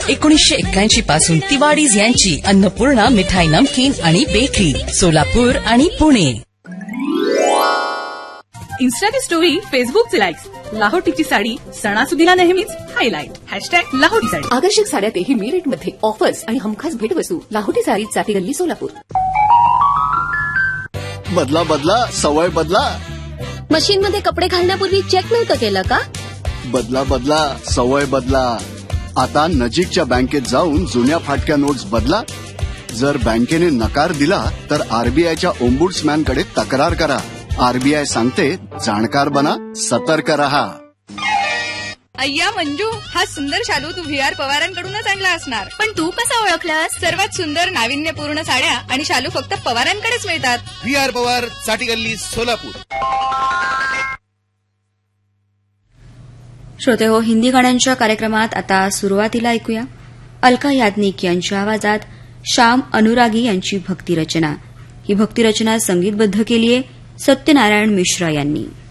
1981 पासून तिवाडीज यांची अन्नपूर्णा मिठाई नमकीन आणि बेकरी, सोलापूर आणि पुणे. इन्स्टाची स्टोरी, फेसबुकचे लाईक्स, लाहोटीची साडी सणासुदीला नेहमीच हायलाइट. #लाहोटी साडी. आकर्षक साड्या तेही मी रेटमध्ये, ऑफर्स आणि हमखास भेटवस्तू. लाहोटी साडी, चाटी गल्ली, सोलापूर. बदला बदला, सवय बदला. मशीन मध्ये कपडे घालण्यापूर्वी चेक नव्हतं केलं का? बदला बदला, सवय बदला. आता नजीकच्या बँकेत जाऊन जुन्या फाटक्या नोट्स बदला. जर बँकेने नकार दिला तर आरबीआयच्या ओम्बुड्समॅनकडे तक्रार करा. आरबीआय सांगते, जाणकार बना, सतर्क रहा. अय्या मंजू, हा सुंदर शालू तू व्ही आर पवारांकडूनच आणला असणार. पण तू कसा ओळखलास? सर्वात सुंदर नाविन्यपूर्ण साड्या आणि शालू फक्त पवारांकडेच मिळतात. व्ही आर पवार, चाटी गल्ली, सोलापूर. श्रोते हो, हिंदी गाण्यांच्या कार्यक्रमात आता सुरुवातीला ऐकूया अलका याज्ञिक यांच्या आवाजात श्याम अनुरागी यांची भक्तिरचना. ही भक्तिरचना संगीतबद्ध केली आहे सत्यनारायण मिश्रा यांनी.